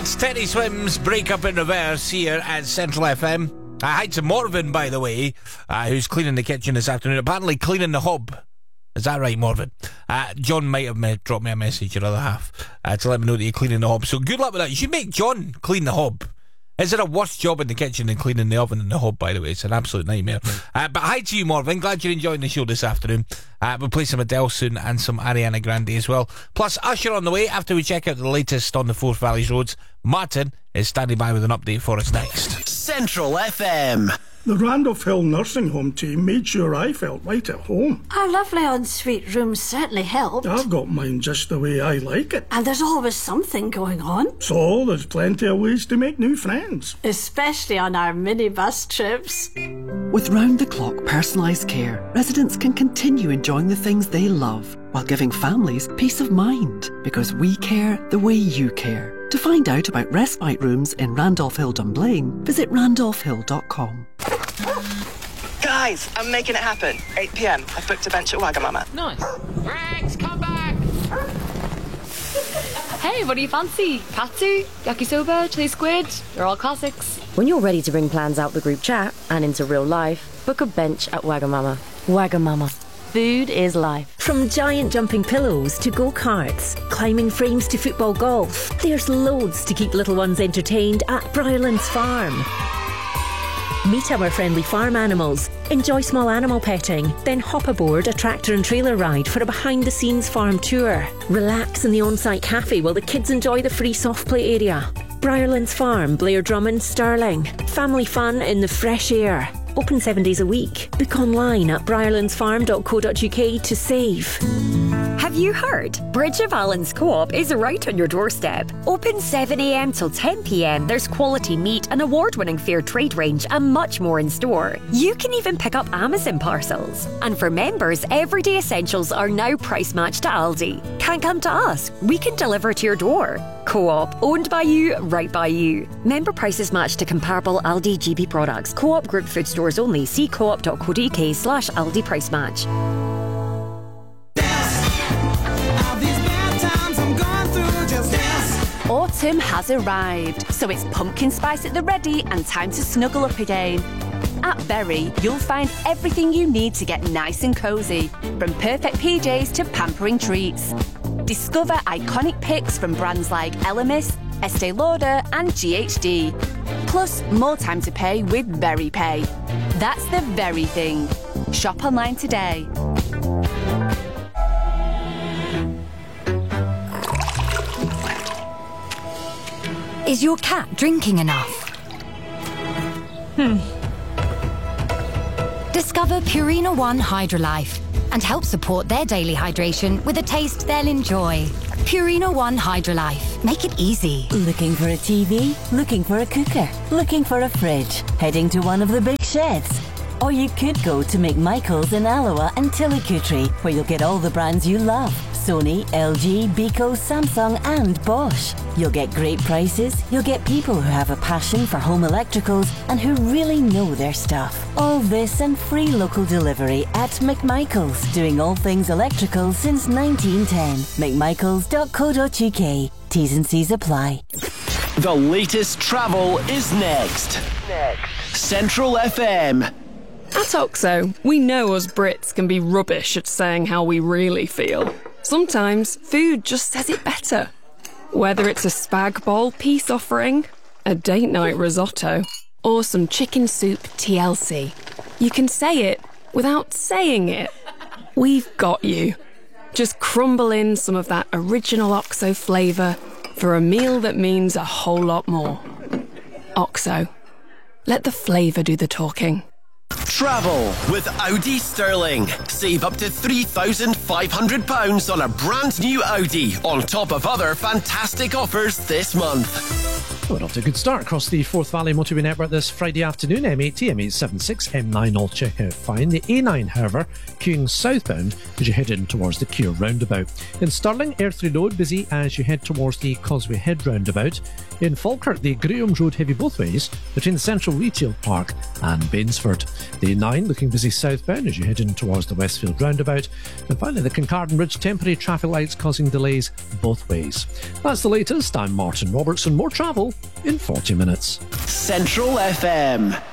It's Teddy Swims, Break Up in Reverse here at Central FM. Hi to Morven, by the way, who's cleaning the kitchen this afternoon. Apparently cleaning the hob. Is that right, Morven? John might have dropped me a message, your other half, to let me know that you're cleaning the hob. So good luck with that. You should make John clean the hob. Is there a worse job in the kitchen than cleaning the oven and the hob, by the way? It's an absolute nightmare. But hi to you, Morven. Glad you're enjoying the show this afternoon. We'll play some Adele soon and some Ariana Grande as well. Plus, Usher on the way after we check out the latest on the Forth Valleys roads. Martin is standing by with an update for us next. Central FM. The Randolph Hill Nursing Home team made sure I felt right at home. Our lovely ensuite room certainly helped. I've got mine just the way I like it. And there's always something going on. So there's plenty of ways to make new friends. Especially on our minibus trips. With round-the-clock personalised care, residents can continue enjoying the things they love while giving families peace of mind, because we care the way you care. To find out about respite rooms in Randolph Hill Dunblane, visit randolphhill.com. Guys, I'm making it happen. 8 p.m. I've booked a bench at Wagamama. Nice. Rex, come back! Hey, what do you fancy? Katsu, yakisoba, chili squid? They're all classics. When you're ready to bring plans out the group chat and into real life, book a bench at Wagamama. Wagamama. Food is life. From giant jumping pillows to go-karts, climbing frames to football golf, there's loads to keep little ones entertained at Briarlands Farm. Meet our friendly farm animals, enjoy small animal petting, then hop aboard a tractor and trailer ride for a behind-the-scenes farm tour. Relax in the on-site cafe while the kids enjoy the free soft play area. Briarlands Farm, Blair Drummond, Stirling. Family fun in the fresh air. Open 7 days a week. Book online at briarlandsfarm.co.uk to save. Have you heard? Bridge of Allen's Co-op is right on your doorstep. Open 7 a.m. till 10 p.m. There's quality meat, an award-winning fair trade range and much more in store. You can even pick up Amazon parcels. And for members, everyday essentials are now price matched to Aldi. Can't come to us? We can deliver to your door. Co-op, owned by you, right by you. Member prices matched to comparable Aldi GP products. Co-op group food stores only. See coop.co.uk/Aldi price match. Autumn has arrived, so it's pumpkin spice at the ready and time to snuggle up again. At Berry, you'll find everything you need to get nice and cosy, from perfect PJs to pampering treats. Discover iconic picks from brands like Elemis, Estee Lauder and GHD. Plus, more time to pay with Berry Pay. That's the very thing. Shop online today. Is your cat drinking enough? Discover Purina One Hydrolife and help support their daily hydration with a taste they'll enjoy. Purina One Hydrolife. Make it easy. Looking for a TV? Looking for a cooker? Looking for a fridge? Heading to one of the big sheds? Or you could go to McMichael's in Alloa and Tillicootree, where you'll get all the brands you love. Sony, LG, Beko, Samsung and Bosch. You'll get great prices, you'll get people who have a passion for home electricals and who really know their stuff. All this and free local delivery at McMichael's, doing all things electrical since 1910. McMichaels.co.uk. T's and C's apply. The latest travel is next. Central FM. At OXO, we know us Brits can be rubbish at saying how we really feel. Sometimes food just says it better. Whether it's a spag bowl peace offering, a date night risotto, or some chicken soup TLC, you can say it without saying it. We've got you. Just crumble in some of that original OXO flavour for a meal that means a whole lot more. OXO. Let the flavour do the talking. Travel with Audi Sterling. Save up to £3,500 on a brand new Audi, on top of other fantastic offers this month. We're off to a good start across the Forth Valley Motorway Network this Friday afternoon. M80, M876, M9 all check out fine. The A9, however, queuing southbound as you head in towards the Keir roundabout. In Stirling, Airthry Road busy as you head towards the Causeway Head roundabout. In Falkirk, the Graham Road heavy both ways between the Central Retail Park and Bainsford. The A9 looking busy southbound as you head in towards the Westfield roundabout. And finally, the Kincardine Ridge temporary traffic lights causing delays both ways. That's the latest. I'm Martin Robertson. More travel in 40 minutes. Central FM.